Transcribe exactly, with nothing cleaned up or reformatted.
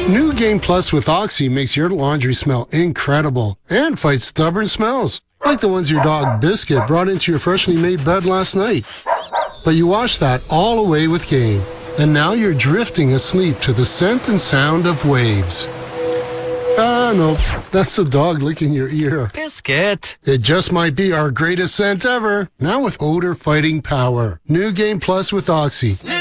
New Game Plus with Oxy makes your laundry smell incredible and fights stubborn smells, like the ones your dog Biscuit brought into your freshly made bed last night. But you washed that all away with Game, and now you're drifting asleep to the scent and sound of waves. Ah, no, that's the dog licking your ear. Biscuit. It just might be our greatest scent ever, now with odor-fighting power. New Game Plus with Oxy.